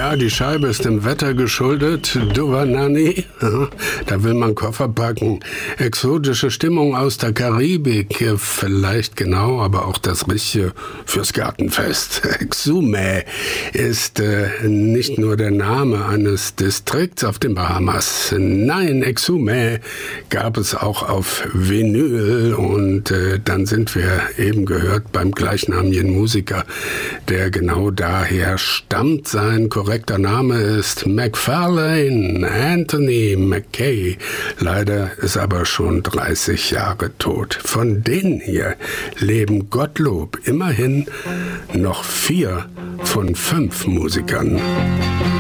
Ja, die Scheibe ist dem Wetter geschuldet. Duvanani, da will man Koffer packen. Exotische Stimmung aus der Karibik, vielleicht genau, aber auch das Richtige fürs Gartenfest. Exume ist nicht nur der Name eines Distrikts auf den Bahamas. Nein, Exume gab es auch auf Vinyl und dann sind wir eben gehört beim gleichnamigen Musiker, der genau daher stammt. Sein korrekter Name ist McFarlane Anthony McKay. Leider ist aber schon 30 Jahre tot. Von denen hier leben Gottlob immerhin noch 4 von 5 Musikern.